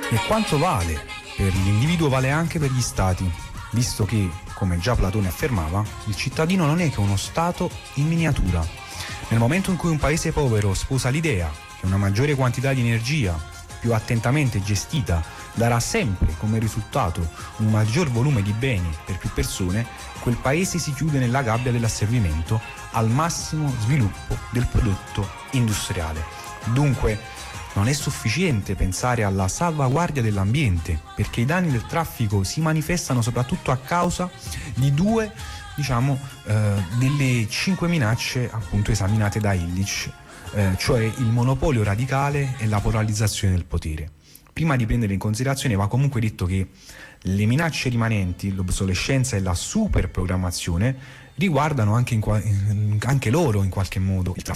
E quanto vale per l'individuo vale anche per gli stati, visto che, come già Platone affermava, il cittadino non è che uno stato in miniatura. Nel momento in cui un paese povero sposa l'idea che una maggiore quantità di energia, più attentamente gestita, darà sempre come risultato un maggior volume di beni per più persone, quel paese si chiude nella gabbia dell'asservimento al massimo sviluppo del prodotto industriale. Dunque, non è sufficiente pensare alla salvaguardia dell'ambiente, perché i danni del traffico si manifestano soprattutto a causa di due, delle 5 minacce appunto esaminate da Illich, cioè il monopolio radicale e la polarizzazione del potere. Prima di prendere in considerazione va comunque detto che le minacce rimanenti, l'obsolescenza e la superprogrammazione riguardano anche loro in qualche modo il